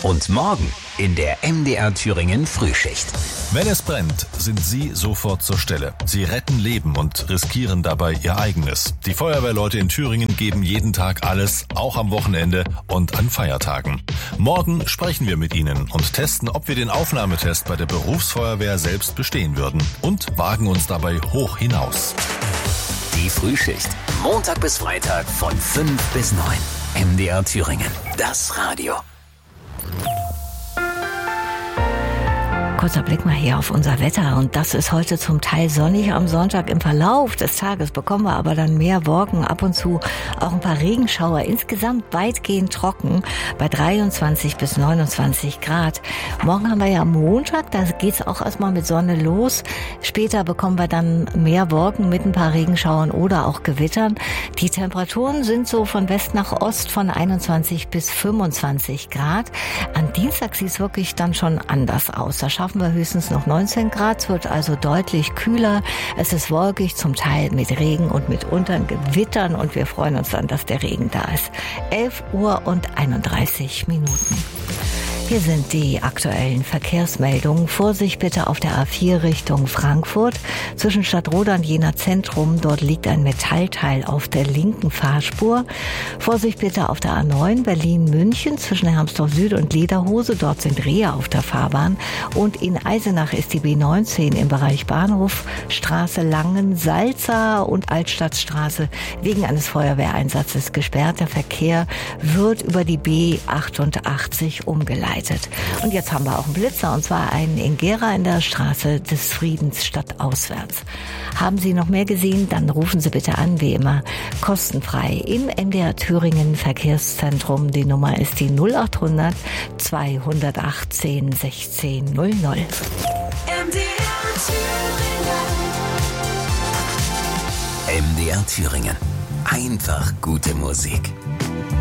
Und morgen in der MDR Thüringen Frühschicht. Wenn es brennt, sind Sie sofort zur Stelle. Sie retten Leben und riskieren dabei Ihr eigenes. Die Feuerwehrleute in Thüringen geben jeden Tag alles, auch am Wochenende und an Feiertagen. Morgen sprechen wir mit Ihnen und testen, ob wir den Aufnahmetest bei der Berufsfeuerwehr selbst bestehen würden und wagen uns dabei hoch hinaus. Die Frühschicht. Montag bis Freitag von 5 bis 9. MDR Thüringen. Das Radio. Kurzer Blick mal hier auf unser Wetter und das ist heute zum Teil sonnig. Am Sonntag im Verlauf des Tages bekommen wir aber dann mehr Wolken, ab und zu auch ein paar Regenschauer. Insgesamt weitgehend trocken bei 23 bis 29 Grad. Morgen haben wir ja Montag, da geht's auch erstmal mit Sonne los. Später bekommen wir dann mehr Wolken mit ein paar Regenschauern oder auch Gewittern. Die Temperaturen sind so von West nach Ost von 21 bis 25 Grad. Am Dienstag sieht es wirklich dann schon anders aus. Da schaffen wir höchstens noch 19 Grad, es wird also deutlich kühler. Es ist wolkig, zum Teil mit Regen und mitunter Gewittern und wir freuen uns dann, dass der Regen da ist. 11 Uhr und 31 Minuten. Hier sind die aktuellen Verkehrsmeldungen. Vorsicht bitte auf der A4 Richtung Frankfurt. Zwischen Stadtroda und Jena Zentrum, dort liegt ein Metallteil auf der linken Fahrspur. Vorsicht bitte auf der A9 Berlin-München zwischen Hermsdorf Süd und Lederhose. Dort sind Rehe auf der Fahrbahn. Und in Eisenach ist die B19 im Bereich Bahnhof, Straße Langen-Salza und Altstadtstraße wegen eines Feuerwehreinsatzes gesperrt. Der Verkehr wird über die B88 umgeleitet. Und jetzt haben wir auch einen Blitzer, und zwar einen in Gera in der Straße des Friedens stadtauswärts. Haben Sie noch mehr gesehen? Dann rufen Sie bitte an, wie immer, kostenfrei im MDR Thüringen Verkehrszentrum. Die Nummer ist die 0800 218 16 00. MDR Thüringen. Einfach gute Musik.